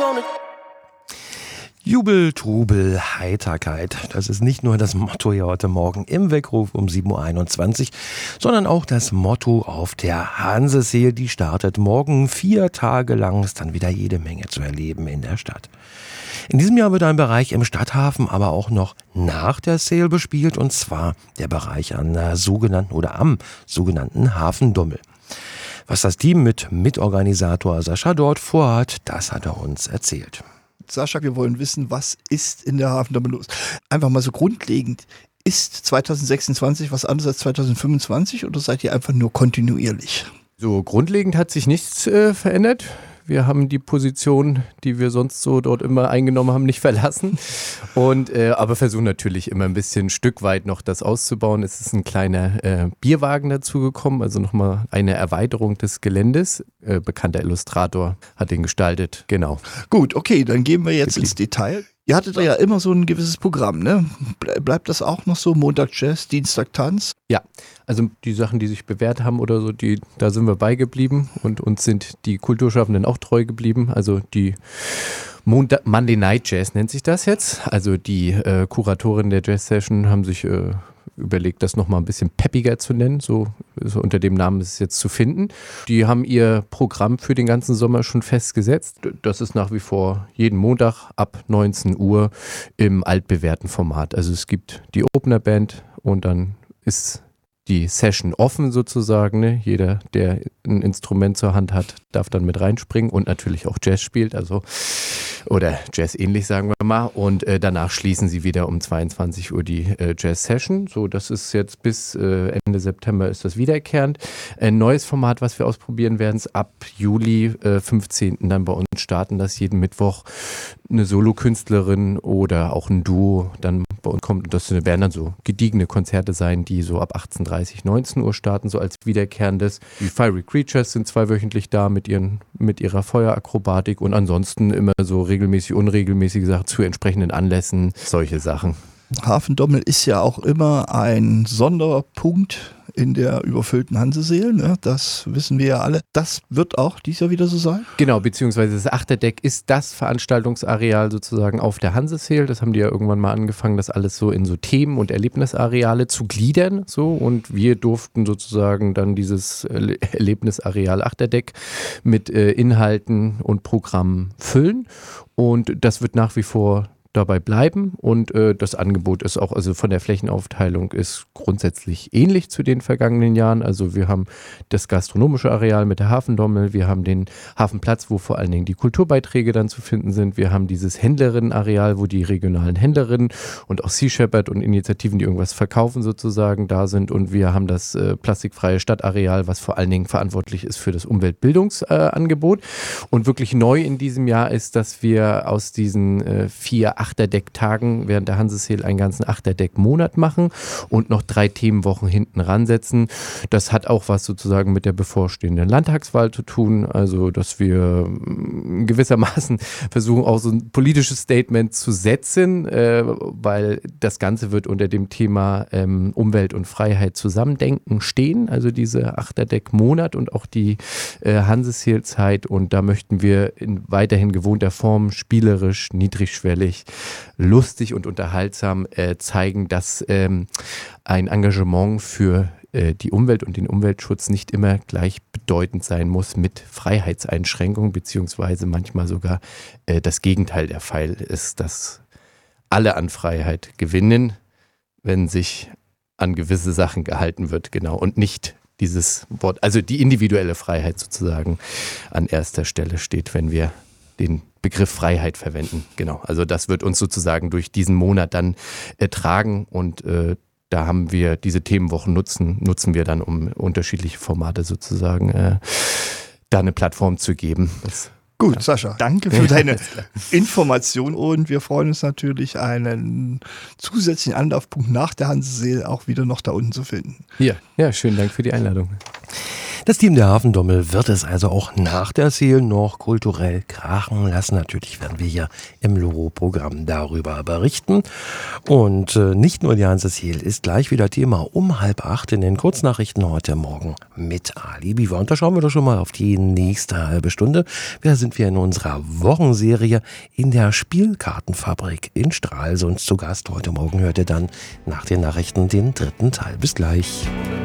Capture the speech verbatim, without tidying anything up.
gonna... Jubel, Trubel, Heiterkeit. Das ist nicht nur das Motto hier heute Morgen im Weckruf um sieben Uhr einundzwanzig, sondern auch das Motto auf der Hanseseel. Die startet morgen vier Tage lang. Ist dann wieder jede Menge zu erleben in der Stadt. In diesem Jahr wird ein Bereich im Stadthafen aber auch noch nach der Sale bespielt, und zwar der Bereich an der sogenannten oder am sogenannten Hafendummel. Was das Team mit Mitorganisator Sascha dort vorhat, das hat er uns erzählt. Sascha, wir wollen wissen, was ist in der Hafendummel los? Einfach mal so grundlegend. Ist zwanzig sechsundzwanzig was anderes als zwanzig fünfundzwanzig oder seid ihr einfach nur kontinuierlich? So grundlegend hat sich nichts äh, verändert. Wir haben die Position, die wir sonst so dort immer eingenommen haben, nicht verlassen. Und, äh, aber versuchen natürlich immer ein bisschen ein Stück weit noch das auszubauen. Es ist ein kleiner äh, Bierwagen dazugekommen, also nochmal eine Erweiterung des Geländes. Äh, bekannter Illustrator hat den gestaltet, genau. Gut, okay, dann gehen wir jetzt ins Detail. Ihr hattet ja immer so ein gewisses Programm, ne? Bleibt das auch noch so? Montag Jazz, Dienstag Tanz? Ja, also die Sachen, die sich bewährt haben oder so, die, da sind wir beigeblieben und uns sind die Kulturschaffenden auch treu geblieben. Also die Montag, Monday Night Jazz nennt sich das jetzt. Also die äh, Kuratoren der Jazz Session haben sich äh, überlegt, das nochmal ein bisschen peppiger zu nennen, so, so unter dem Namen ist es jetzt zu finden. Die haben ihr Programm für den ganzen Sommer schon festgesetzt. Das ist nach wie vor jeden Montag ab neunzehn Uhr im altbewährten Format. Also es gibt die Opener-Band und dann ist die Session offen sozusagen. Ne? Jeder, der ein Instrument zur Hand hat, darf dann mit reinspringen und natürlich auch Jazz spielt, also oder Jazz ähnlich, sagen wir mal. Und äh, danach schließen sie wieder um zweiundzwanzig Uhr die äh, Jazz-Session. So, das ist jetzt bis äh, Ende September ist das wiederkehrend. Ein neues Format, was wir ausprobieren werden, ist ab Juli äh, fünfzehnten dann bei uns starten, dass jeden Mittwoch eine Solokünstlerin oder auch ein Duo dann bei uns kommt. Das werden dann so gediegene Konzerte sein, die so ab achtzehn Uhr dreißig, neunzehn Uhr starten, so als wiederkehrendes. Die Fiery Creatures sind zweiwöchentlich da mit, ihren, mit ihrer Feuerakrobatik und ansonsten immer so regelmäßig, unregelmäßige Sachen zu entsprechenden Anlässen, solche Sachen. Hafendommel ist ja auch immer ein Sonderpunkt in der überfüllten Hanseseel, ne? Das wissen wir ja alle. Das wird auch dieses Jahr wieder so sein? Genau, beziehungsweise das Achterdeck ist das Veranstaltungsareal sozusagen auf der Hanseseel. Das haben die ja irgendwann mal angefangen, das alles so in so Themen- und Erlebnisareale zu gliedern. So. Und wir durften sozusagen dann dieses Erlebnisareal Achterdeck mit äh, Inhalten und Programmen füllen. Und das wird nach wie vor dabei bleiben und äh, das Angebot ist auch, also von der Flächenaufteilung ist grundsätzlich ähnlich zu den vergangenen Jahren. Also wir haben das gastronomische Areal mit der Hafendommel, wir haben den Hafenplatz, wo vor allen Dingen die Kulturbeiträge dann zu finden sind, wir haben dieses Händlerinnenareal, wo die regionalen Händlerinnen und auch Sea Shepherd und Initiativen, die irgendwas verkaufen sozusagen, da sind und wir haben das äh, plastikfreie Stadtareal, was vor allen Dingen verantwortlich ist für das Umweltbildungsangebot. Äh, und wirklich neu in diesem Jahr ist, dass wir aus diesen äh, vier Achterdeck-Tagen während der Hanseseel einen ganzen Achterdeck-Monat machen und noch drei Themenwochen hinten ransetzen. Das hat auch was sozusagen mit der bevorstehenden Landtagswahl zu tun, also dass wir gewissermaßen versuchen auch so ein politisches Statement zu setzen, äh, weil das Ganze wird unter dem Thema ähm, Umwelt und Freiheit zusammendenken stehen, also diese Achterdeck-Monat und auch die äh, Hanseseel-Zeit und da möchten wir in weiterhin gewohnter Form spielerisch, niedrigschwellig lustig und unterhaltsam äh, zeigen, dass ähm, ein Engagement für äh, die Umwelt und den Umweltschutz nicht immer gleichbedeutend sein muss mit Freiheitseinschränkungen, beziehungsweise manchmal sogar äh, das Gegenteil der Fall ist, dass alle an Freiheit gewinnen, wenn sich an gewisse Sachen gehalten wird, genau, und nicht dieses Wort, also die individuelle Freiheit sozusagen an erster Stelle steht, wenn wir den Begriff Freiheit verwenden. Genau, also das wird uns sozusagen durch diesen Monat dann ertragen und äh, da haben wir diese Themenwochen nutzen, nutzen wir dann, um unterschiedliche Formate sozusagen äh, da eine Plattform zu geben. Das, Gut, ja. Sascha, danke für deine Information und wir freuen uns natürlich, einen zusätzlichen Anlaufpunkt nach der Hanseseel auch wieder noch da unten zu finden. Ja, ja, schönen Dank für die Einladung. Das Team der Hafendommel wird es also auch nach der Seel noch kulturell krachen lassen. Natürlich werden wir hier im Loro-Programm darüber berichten. Und äh, nicht nur die Hanse Seel ist gleich wieder Thema um halb acht in den Kurznachrichten heute Morgen mit Ali Biwa. Und da schauen wir doch schon mal auf die nächste halbe Stunde. Da sind wir in unserer Wochenserie in der Spielkartenfabrik in Stralsund zu Gast. Heute Morgen hört ihr dann nach den Nachrichten den dritten Teil. Bis gleich.